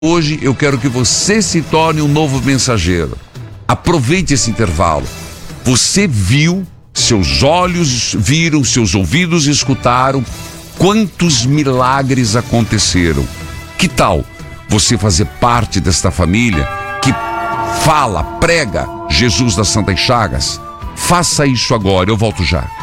Hoje eu quero que você se torne um novo mensageiro. Aproveite esse intervalo. Você viu, seus olhos viram, seus ouvidos escutaram quantos milagres aconteceram. Que tal você fazer parte desta família que fala, prega Jesus das Santas Chagas? Faça isso agora, eu volto já.